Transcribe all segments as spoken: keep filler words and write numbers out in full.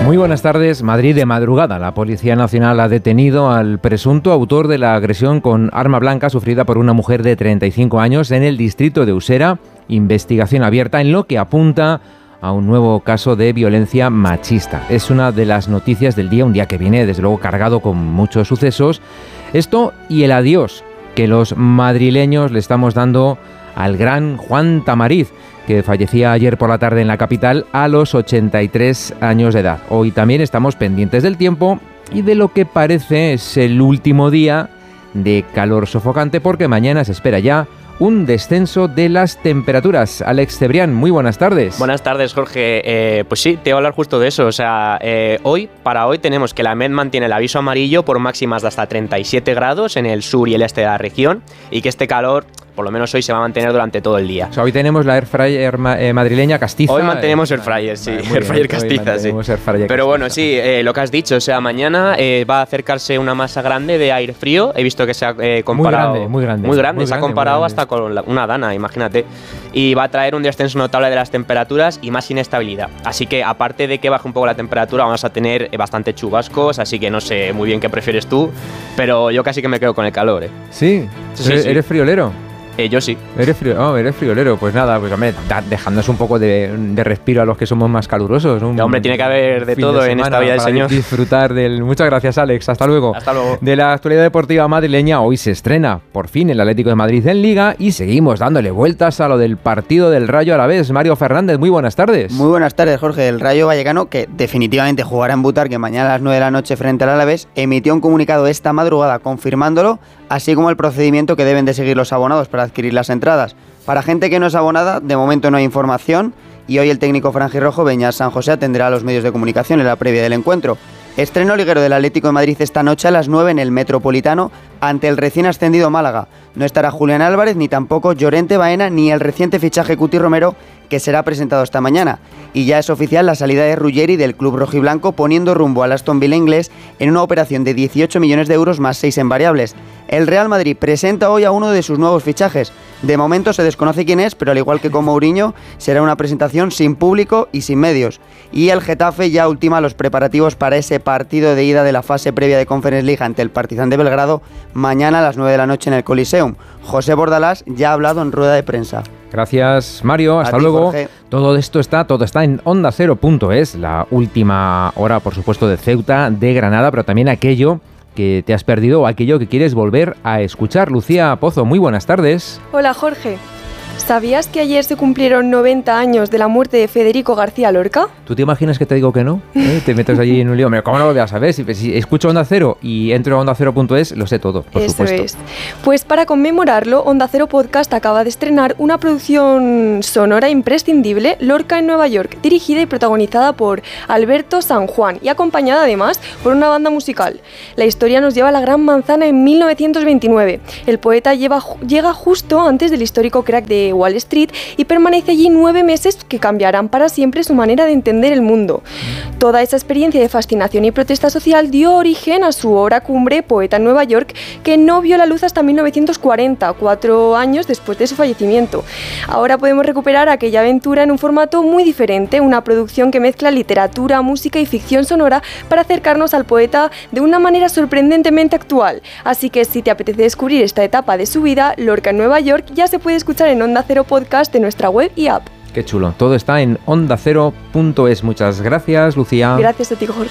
Muy buenas tardes. Madrid de madrugada. La Policía Nacional ha detenido al presunto autor de la agresión con arma blanca sufrida por una mujer de treinta y cinco años en el distrito de Usera. Investigación abierta en lo que apunta a un nuevo caso de violencia machista. Es una de las noticias del día, un día que viene desde luego cargado con muchos sucesos. Esto y el adiós que los madrileños le estamos dando al gran Juan Tamariz, que fallecía ayer por la tarde en la capital a los ochenta y tres años de edad. Hoy también estamos pendientes del tiempo y de lo que parece es el último día de calor sofocante, porque mañana se espera ya un descenso de las temperaturas. Alex Cebrián, muy buenas tardes. Buenas tardes, Jorge. Eh, pues sí, te voy a hablar justo de eso. O sea, eh, hoy, para hoy tenemos que la MET mantiene el aviso amarillo por máximas de hasta treinta y siete grados en el sur y el este de la región, y que este calor, por lo menos hoy, se va a mantener durante todo el día. O sea, hoy tenemos la air fryer ma- eh, madrileña castiza. Hoy mantenemos air fryer, sí. Vale, Air fryer castiza, sí. Air fryer Pero bueno, castiza. sí, eh, lo que has dicho, o sea, mañana eh, va a acercarse una masa grande de aire frío. He visto que se ha eh, comparado. Muy grande, muy grande. Muy grande, muy se ha grande, comparado grande. hasta con la, una dana, imagínate. Y va a traer un descenso notable de las temperaturas y más inestabilidad. Así que, aparte de que baje un poco la temperatura, vamos a tener eh, bastante chubascos. Así que no sé muy bien qué prefieres tú, pero yo casi que me quedo con el calor, ¿eh? Sí, Sí, ¿Eres, sí. ¿eres friolero? Eh, yo sí. Eres, frío, oh, eres friolero, pues nada, pues hombre, da, dejándonos un poco de, de respiro a los que somos más calurosos. Un, Ya, hombre, tiene que haber de fin todo en semana esta vida del para señor. Disfrutar del... Muchas gracias, Alex, hasta luego. Hasta luego. De la actualidad deportiva madrileña, hoy se estrena por fin el Atlético de Madrid en Liga y seguimos dándole vueltas a lo del partido del Rayo Alavés. Mario Fernández, muy buenas tardes. Muy buenas tardes, Jorge. El Rayo Vallecano, que definitivamente jugará en Butarque mañana a las nueve de la noche frente al Alavés, emitió un comunicado esta madrugada confirmándolo, así como el procedimiento que deben de seguir los abonados para adquirir las entradas. Para gente que no es abonada, de momento no hay información, y hoy el técnico franjirrojo Beñat San José atenderá a los medios de comunicación en la previa del encuentro. Estreno liguero del Atlético de Madrid esta noche a las nueve en el Metropolitano ante el recién ascendido Málaga. No estará Julián Álvarez, ni tampoco Llorente Baena, ni el reciente fichaje Cuti Romero, que será presentado esta mañana. Y ya es oficial la salida de Ruggeri del club rojiblanco, poniendo rumbo al Aston Villa inglés en una operación de dieciocho millones de euros más seis en variables. El Real Madrid presenta hoy a uno de sus nuevos fichajes. De momento se desconoce quién es, pero al igual que con Mourinho, será una presentación sin público y sin medios. Y el Getafe ya ultima los preparativos para ese partido de ida de la fase previa de Conference League ante el Partizan de Belgrado mañana a las nueve de la noche en el Coliseum. José Bordalás ya ha hablado en rueda de prensa. Gracias, Mario. Hasta A ti, luego. Jorge. Todo esto está, todo está en onda cero punto es, la última hora, por supuesto, de Ceuta, de Granada, pero también aquello que te has perdido o aquello que quieres volver a escuchar. Lucía Pozo, muy buenas tardes. Hola, Jorge. ¿Sabías que ayer se cumplieron noventa años de la muerte de Federico García Lorca? ¿Tú te imaginas que te digo que no? ¿Eh? Te metes allí en un lío. ¿Cómo no lo voy a saber? Si, si escucho Onda Cero y entro a onda cero punto es, lo sé todo, por Eso supuesto. es. Pues para conmemorarlo, Onda Cero Podcast acaba de estrenar una producción sonora imprescindible, Lorca en Nueva York, dirigida y protagonizada por Alberto San Juan y acompañada además por una banda musical. La historia nos lleva a la Gran Manzana en mil novecientos veintinueve. El poeta lleva, llega justo antes del histórico crack de Wall Street y permanece allí nueve meses que cambiarán para siempre su manera de entender el mundo. Toda esa experiencia de fascinación y protesta social dio origen a su obra cumbre, Poeta en Nueva York, que no vio la luz hasta mil novecientos cuarenta, cuatro años después de su fallecimiento. Ahora podemos recuperar aquella aventura en un formato muy diferente, una producción que mezcla literatura, música y ficción sonora para acercarnos al poeta de una manera sorprendentemente actual. Así que si te apetece descubrir esta etapa de su vida, Lorca en Nueva York ya se puede escuchar en Onda Cero Podcast de nuestra web y app. Qué chulo. Todo está en onda cero punto es. Muchas gracias, Lucía. Gracias a ti, Jorge.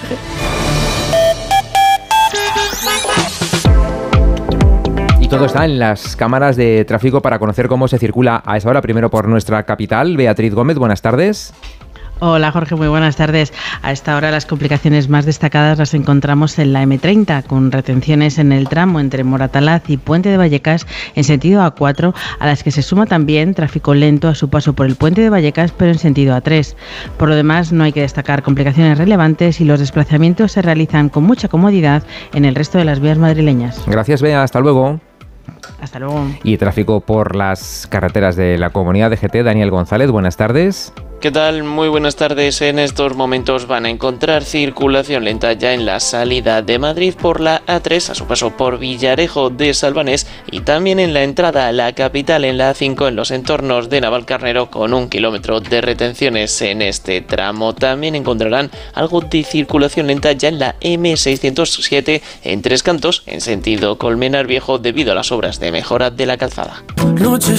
Y todo está en las cámaras de tráfico para conocer cómo se circula a esa hora. Primero por nuestra capital. Beatriz Gómez, buenas tardes. Hola Jorge, muy buenas tardes. A esta hora las complicaciones más destacadas las encontramos en la eme treinta, con retenciones en el tramo entre Moratalaz y Puente de Vallecas en sentido a cuatro, a las que se suma también tráfico lento a su paso por el Puente de Vallecas, pero en sentido a tres. Por lo demás, no hay que destacar complicaciones relevantes y los desplazamientos se realizan con mucha comodidad en el resto de las vías madrileñas. Gracias, Bea. Hasta luego. Hasta luego. Y tráfico por las carreteras de la Comunidad de G T. Daniel González, buenas tardes. ¿Qué tal? Muy buenas tardes. En estos momentos van a encontrar circulación lenta ya en la salida de Madrid por la A tres a su paso por Villarejo de Salvanés y también en la entrada a la capital en la A cinco en los entornos de Navalcarnero con un kilómetro de retenciones en este tramo. También encontrarán algo de circulación lenta ya en la eme seiscientos siete en Tres Cantos en sentido Colmenar Viejo debido a las obras de mejora de la calzada. Noche